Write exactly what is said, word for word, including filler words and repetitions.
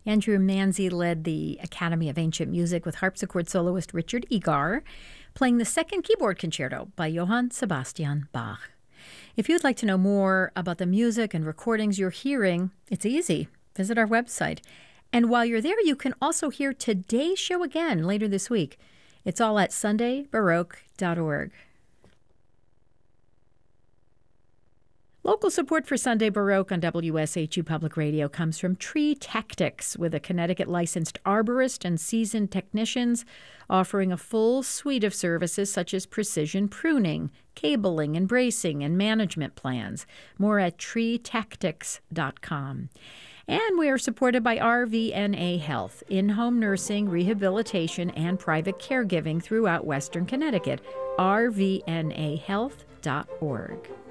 Andrew Manzi led the Academy of Ancient Music with harpsichord soloist Richard Egar, playing the Second Keyboard Concerto by Johann Sebastian Bach. If you'd like to know more about the music and recordings you're hearing, it's easy. Visit our website. And while you're there, you can also hear today's show again later this week. It's all at sunday baroque dot org. Local support for Sunday Baroque on W S H U Public Radio comes from Tree Tactics, with a Connecticut-licensed arborist and seasoned technicians offering a full suite of services such as precision pruning, cabling and bracing, and management plans. More at tree tactics dot com. And we are supported by R V N A Health, in-home nursing, rehabilitation, and private caregiving throughout Western Connecticut. r v n a health dot org.